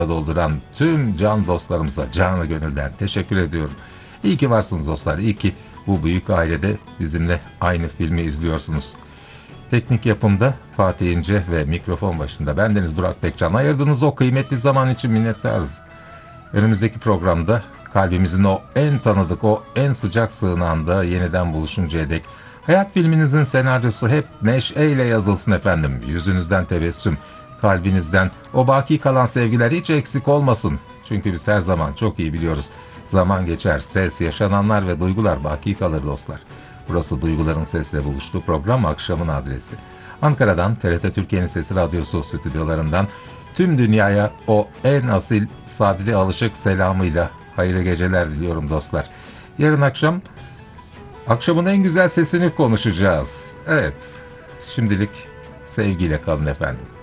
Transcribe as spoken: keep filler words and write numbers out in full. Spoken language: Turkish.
dolduran tüm can dostlarımıza canı gönülden teşekkür ediyorum. İyi ki varsınız dostlar. İyi ki bu büyük ailede bizimle aynı filmi izliyorsunuz. Teknik yapımda Fatih İnce ve mikrofon başında bendeniz Burak Pekcan. Ayırdığınız o kıymetli zaman için minnettarız. Önümüzdeki programda kalbimizin o en tanıdık, o en sıcak sığınağında yeniden buluşuncaya dek hayat filminizin senaryosu hep neşeyle yazılsın efendim. Yüzünüzden tebessüm, kalbinizden o baki kalan sevgiler hiç eksik olmasın. Çünkü biz her zaman çok iyi biliyoruz. Zaman geçer, ses, yaşananlar ve duygular baki kalır dostlar. Burası Duyguların Sesle buluştuğu program, akşamın adresi. Ankara'dan T R T Türkiye'nin Sesi Radyosu stüdyolarından tüm dünyaya o en asil Sadri Alışık selamıyla hayırlı geceler diliyorum dostlar. Yarın akşam akşamın en güzel sesini konuşacağız. Evet, şimdilik sevgiyle kalın efendim.